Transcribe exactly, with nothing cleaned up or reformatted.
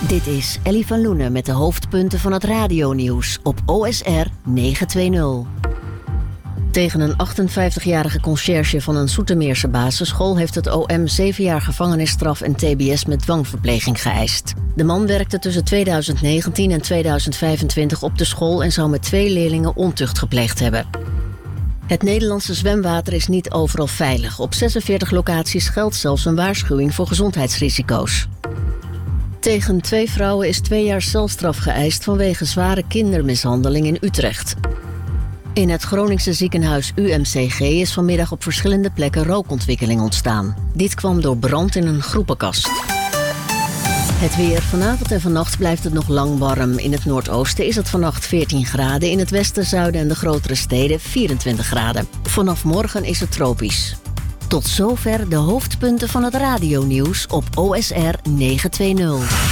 Dit is Ellie van Loenen met de hoofdpunten van het radionieuws op O S R negenhonderdtwintig. Tegen een achtenvijftigjarige conciërge van een Zoetermeerse basisschool heeft het O M zeven jaar gevangenisstraf en T B S met dwangverpleging geëist. De man werkte tussen tweeduizend negentien en tweeduizend vijfentwintig op de school en zou met twee leerlingen ontucht gepleegd hebben. Het Nederlandse zwemwater is niet overal veilig. Op zesenveertig locaties geldt zelfs een waarschuwing voor gezondheidsrisico's. Tegen twee vrouwen is twee jaar celstraf geëist vanwege zware kindermishandeling in Utrecht. In het Groningse ziekenhuis U M C G is vanmiddag op verschillende plekken rookontwikkeling ontstaan. Dit kwam door brand in een groepenkast. Het weer. Vanavond en vannacht blijft het nog lang warm. In het noordoosten is het vannacht veertien graden. In het westen, zuiden en de grotere steden vierentwintig graden. Vanaf morgen is het tropisch. Tot zover de hoofdpunten van het radionieuws op O S R negenhonderdtwintig.